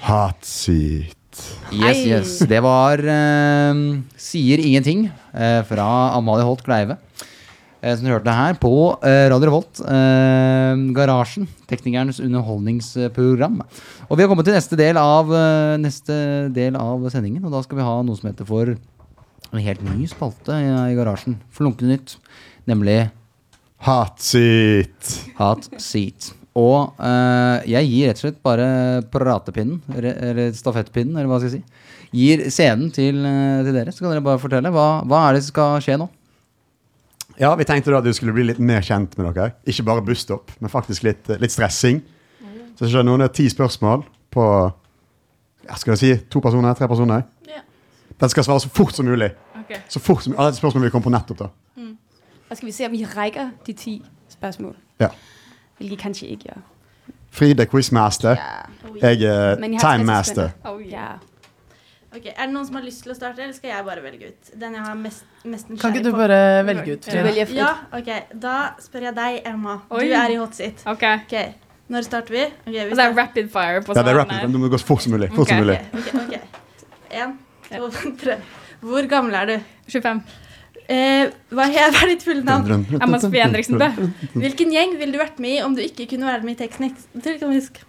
Hot seat. Yes. Det var Sier ingenting fra Amalie Holt Kleive. Som du hørte her på Radio Revolt, Garasjen, teknikernes underholdningsprogram. Og vi har kommet til neste del av sendingen, og da skal vi ha noe som heter for en helt ny spalte i Garasjen. For lunkende nytt, nemlig Hot seat. Hot seat. Og jeg gir rett og slett bare pratepinnen, eller stafettpinnen, eller hva skal jeg si. Gir scenen til dere, så kan dere bare fortelle. Hva er det som skal skje nå? Ja, vi tenkte da at du skulle bli litt mer kjent med dere. Ikke bare busstopp, men faktisk litt stressing. Så det er noen 10 spørsmål på, skal jeg si, 2 personer, 3 personer. Ja. Den skal svare så fort som mulig. Okay. Så fort som mulig. Alle spørsmål vi kommer på nettopp da. Og skal vi se, om vi rækker de 10 spørsmål. Ja. Hvilket kanskje ikke gjør. Frida quizmaster. Ja. Jeg time master. Ja. Ok, er det noen som har lyst til å starte, eller skal jeg bare velge ut? Den jeg har mest nysgjerrig Kan ikke du bare velge ut? Ja, ok. Da spør jeg deg, Emma. Oi. Du er i hot seat. Ok. Når starter vi? Okay, det er rapid fire på Ja, det er svarene. rapid, du må gå så fort som mulig. Fort som mulig. Ok. 1, 2, 3. Hvor gammel er du? 25. Hva er ditt fulle navn? Emma Sofie Henriksen Bø. Hvilken gjeng ville du vært med i om du ikke kunne være med i teknisk?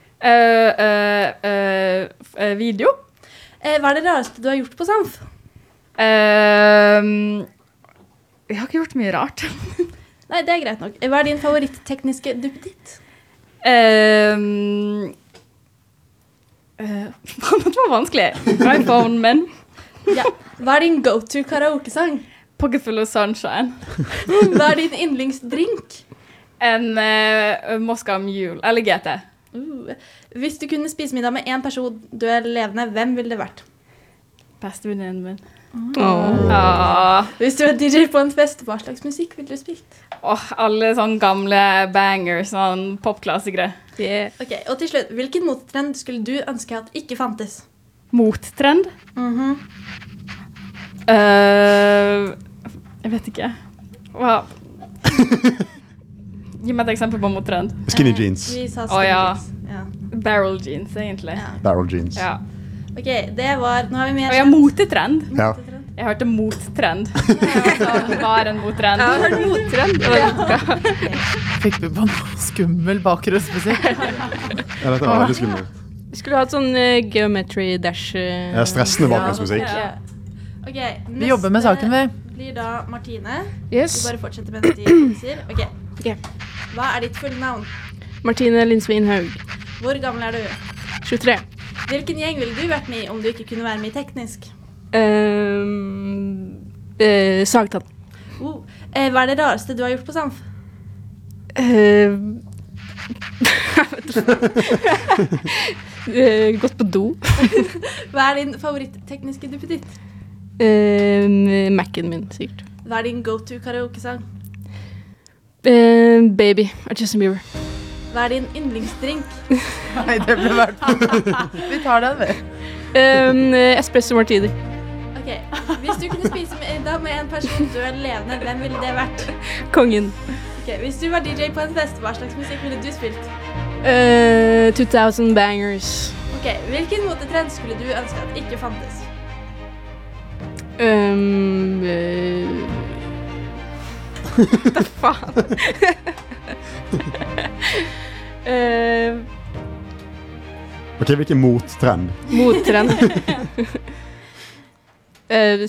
Video. Hva er det rareste du har gjort på Samf? Jeg har ikke gjort mye rart. Nei, det er greit nok. Hva er din favoritt-tekniske duppeditt? Det var vanskelig. iPhone min. Ja. Hva er din go-to karaoke-sang? Pocketful of Sunshine. Hva er din yndlingsdrink? En Moscow Mule. Eller GT. Hvis du kunne spise middag med en person du er levende, hvem ville det vært? Bestevenninnen min. Hvis du er DJ på en fest, hva slags musikk ville du spilt? Alle sånne gamle bangers, sånn popklassikere. Yeah. Ok, og til slutt, hvilken mottrend skulle du ønske at ikke fantes? Mottrend? Jeg vet ikke. Hva? Gi meg et eksempel på mottrend. Skinny jeans. Vi sa skinny jeans. Ja. Barrel jeans, egentlig. Ja. Barrel jeans. Ja. Ok, det var... Nå har vi mer... Og jeg motetrend. Ja. Jeg hørte mottrend. Det var en mottrend. Jeg har hørt mottrend. Fikk vi på noe skummel bakgrunnsmusikk? Ja, dette var veldig skummelt. Vi skulle hatt sånn geometry dash. Ja, stressende bakgrunnsmusikk. Ja. Ok, Vi jobber med saken, vi. Blir da Martine. Yes. Vi bare fortsetter med de sier. Ok. Hva er ditt fulle navn? Martine Lindsvin Haug. Hvor gammel er du? 23. Hvilken gjeng ville du vært med i om du ikke kunne være med i teknisk? Sagtann. Hva er det rareste du har gjort på Samf? Gått på do. Hva er din favoritt-tekniske duppeditt? Mac'en min, sikkert. Hva er din go-to karaoke-sang? Baby av Justin Bieber. Hva er din yndlingsdrink? Nei, det ble vært. Vi tar den med. Espresso martini. Ok, hvis du kunne spise middag med en person du er levende, hvem ville det vært? Kongen. Ok, hvis du var DJ på en fest, hva slags musikk ville du spilt? 2000 bangers. Ok, hvilken motetrend skulle du ønske at ikke fantes? Hva faen? Ok, hvilken mottrend? Mottrend.